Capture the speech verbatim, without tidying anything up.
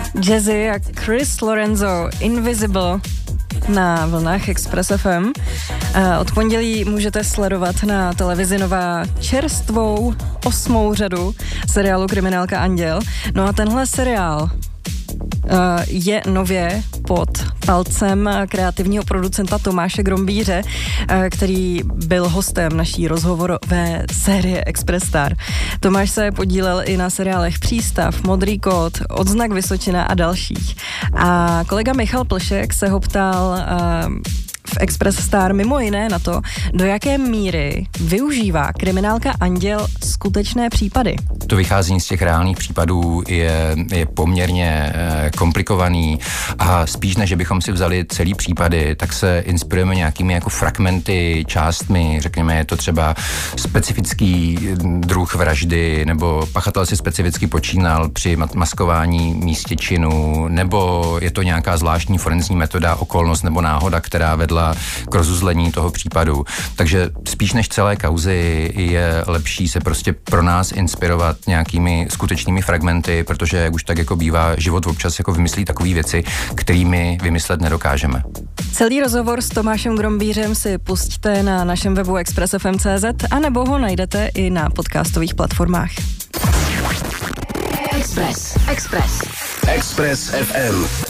Jazzy a Chris Lorenzo, Invisible na vlnách Express F M. Od pondělí můžete sledovat na televizi Nova čerstvou osmou řadu seriálu Kriminálka Anděl. No a tenhle seriál je nově pod palcem kreativního producenta Tomáše Grombíře, který byl hostem naší rozhovorové série Express Star. Tomáš se podílel i na seriálech Přístav, Modrý kód, Odznak Vysočina a dalších. A kolega Michal Plšek se ho ptal v Express Star mimo jiné na to, do jaké míry využívá Kriminálka Anděl skutečné případy. To vycházení z těch reálných případů je, je poměrně eh, komplikovaný a spíš než bychom si vzali celý případy, tak se inspirujeme nějakými jako fragmenty, částmi, řekněme, je to třeba specifický druh vraždy, nebo pachatel si specificky počínal při maskování místě činu, nebo je to nějaká zvláštní forenzní metoda, okolnost nebo náhoda, která vedla k rozuzlení toho případu. Takže spíš než celé kauzy je lepší se prostě pro nás inspirovat nějakými skutečnými fragmenty, protože jak už tak jako bývá, život občas jako vymyslí takové věci, kterými vymyslet nedokážeme. Celý rozhovor s Tomášem Grombířem si pusťte na našem webu express f m tečka c z a nebo ho najdete i na podcastových platformách. Express. Express. Express F M.